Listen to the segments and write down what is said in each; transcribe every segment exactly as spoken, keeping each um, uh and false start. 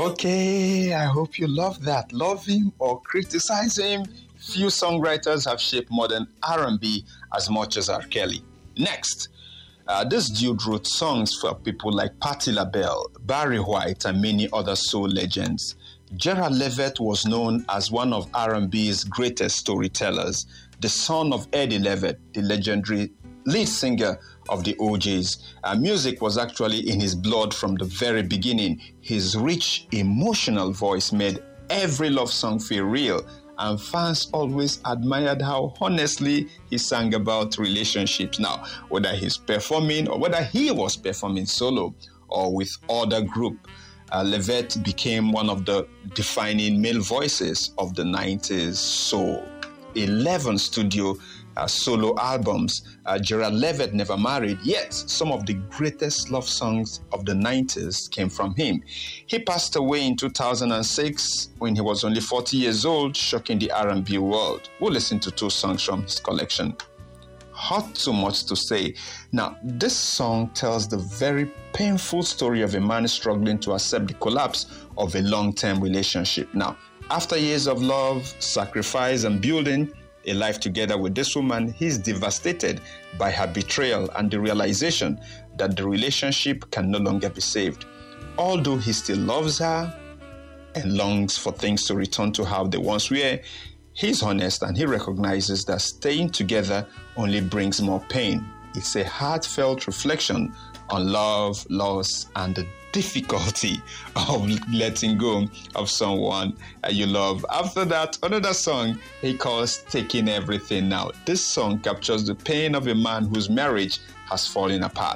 Okay, I hope you love that. Love him or criticize him, few songwriters have shaped modern R and B as much as R. Kelly. Next, uh, this dude wrote songs for people like Patti LaBelle, Barry White, and many other soul legends. Gerald Levert was known as one of R and B's greatest storytellers, the son of Eddie Levert, the legendary lead singer of the O Js. Uh, music was actually in his blood from the very beginning. His rich, emotional voice made every love song feel real, and fans always admired how honestly he sang about relationships. Now, whether he's performing or whether he was performing solo or with other group, uh, Levert became one of the defining male voices of the nineties soul. eleven studio Uh, solo albums. Uh, Gerald Levert never married, yet some of the greatest love songs of the nineties came from him. He passed away in two thousand six when he was only forty years old, shocking the R and B world. We'll listen to two songs from his collection. Hot Too Much to Say. Now, this song tells the very painful story of a man struggling to accept the collapse of a long-term relationship. Now, after years of love, sacrifice, and building a life together with this woman, he's devastated by her betrayal and the realization that the relationship can no longer be saved. Although he still loves her and longs for things to return to how they once were, he's honest and he recognizes that staying together only brings more pain. It's a heartfelt reflection on love, loss, and the difficulty of letting go of someone you love. After that, another song he calls Taking Everything Now. This song captures the pain of a man whose marriage has fallen apart.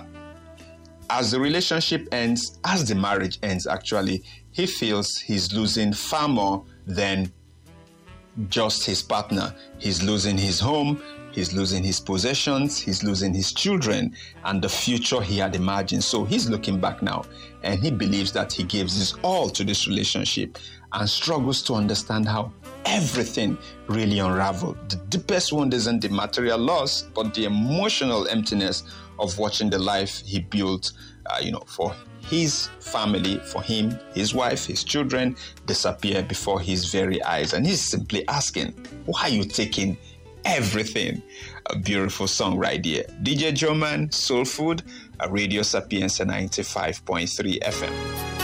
As the relationship ends, as the marriage ends actually, he feels he's losing far more than just his partner. He's losing his home, he's losing his possessions, he's losing his children, and the future he had imagined. So he's looking back now, and he believes that he gives his all to this relationship and struggles to understand how everything really unraveled. The deepest wound isn't the material loss, but the emotional emptiness of watching the life he built, uh, you know, for his family, for him, his wife, his children, disappear before his very eyes. And he's simply asking, why are you taking everything? A beautiful song right here. D J Joman, Soul Food, Radio Sapienza ninety-five point three F M.